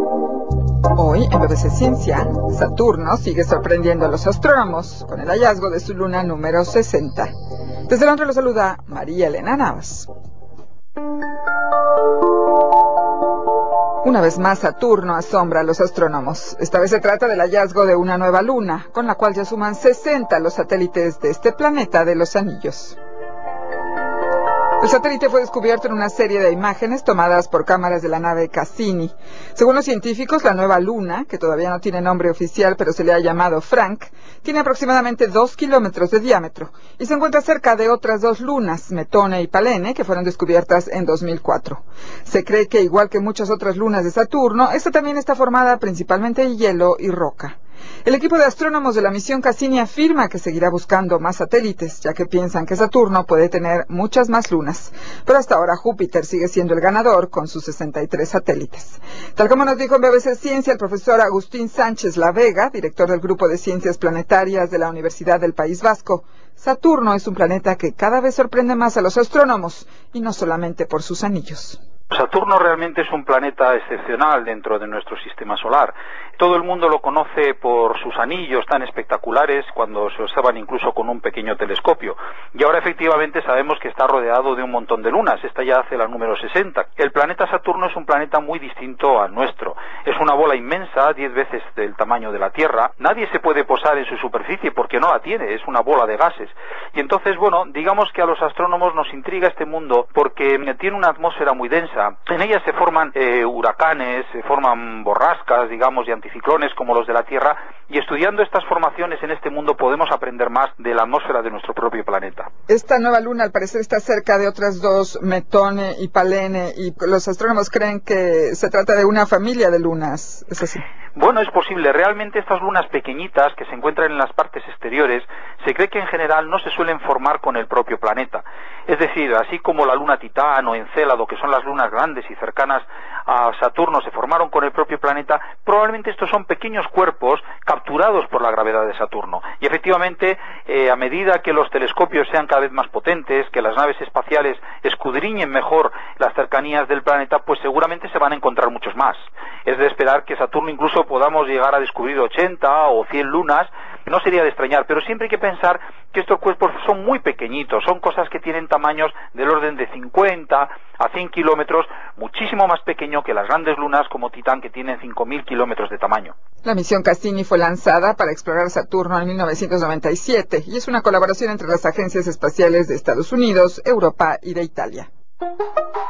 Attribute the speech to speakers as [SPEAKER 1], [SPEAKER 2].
[SPEAKER 1] Hoy, en BBC Ciencia, Saturno sigue sorprendiendo a los astrónomos con el hallazgo de su luna número 60. Desde Londres lo saluda María Elena Navas. Una vez más, Saturno asombra a los astrónomos. Esta vez se trata del hallazgo de una nueva luna, con la cual ya suman 60 los satélites de este planeta de los anillos. El satélite fue descubierto en una serie de imágenes tomadas por cámaras de la nave Cassini. Según los científicos, la nueva luna, que todavía no tiene nombre oficial pero se le ha llamado Frank, tiene aproximadamente 2 kilómetros de diámetro y se encuentra cerca de otras dos lunas, Metone y Palene, que fueron descubiertas en 2004. Se cree que, igual que muchas otras lunas de Saturno, esta también está formada principalmente de hielo y roca. El equipo de astrónomos de la misión Cassini afirma que seguirá buscando más satélites, ya que piensan que Saturno puede tener muchas más lunas. Pero hasta ahora Júpiter sigue siendo el ganador con sus 63 satélites. Tal como nos dijo en BBC Ciencia el profesor Agustín Sánchez La Vega, director del Grupo de Ciencias Planetarias de la Universidad del País Vasco, Saturno es un planeta que cada vez sorprende más a los astrónomos, y no solamente por sus anillos.
[SPEAKER 2] Saturno realmente es un planeta excepcional dentro de nuestro sistema solar. Todo el mundo lo conoce por sus anillos tan espectaculares cuando se observan incluso con un pequeño telescopio. Y ahora efectivamente sabemos que está rodeado de un montón de lunas. Esta ya hace la número 60. El planeta Saturno es un planeta muy distinto al nuestro. Es una bola inmensa, 10 veces del tamaño de la Tierra. Nadie se puede posar en su superficie porque no la tiene, es una bola de gases. Y entonces, bueno, digamos que a los astrónomos nos intriga este mundo porque tiene una atmósfera muy densa. En ella se forman huracanes, se forman borrascas, digamos, y anticiclones como los de la Tierra, y estudiando estas formaciones en este mundo podemos aprender más de la atmósfera de nuestro propio planeta.
[SPEAKER 1] Esta nueva luna al parecer está cerca de otras dos, Metone y Palene, y los astrónomos creen que se trata de una familia de lunas, ¿es así?
[SPEAKER 2] Bueno, es posible. Realmente estas lunas pequeñitas que se encuentran en las partes exteriores se cree que en general no se suelen formar con el propio planeta. Es decir, así como la luna Titán o Encélado, que son las lunas grandes y cercanas a Saturno, se formaron con el propio planeta, probablemente estos son pequeños cuerpos capturados por la gravedad de Saturno. Y efectivamente, a medida que los telescopios sean cada vez más potentes, que las naves espaciales escudriñen mejor las cercanías del planeta, pues seguramente se van a encontrar muchos más. Es de esperar que Saturno incluso podamos llegar a descubrir 80 o 100 lunas. No sería de extrañar, pero siempre hay que pensar que estos cuerpos son muy pequeñitos, son cosas que tienen tamaños del orden de 50 a 100 kilómetros, muchísimo más pequeño que las grandes lunas como Titán, que tienen 5.000 kilómetros de tamaño.
[SPEAKER 1] La misión Cassini fue lanzada para explorar Saturno en 1997 y es una colaboración entre las agencias espaciales de Estados Unidos, Europa y de Italia.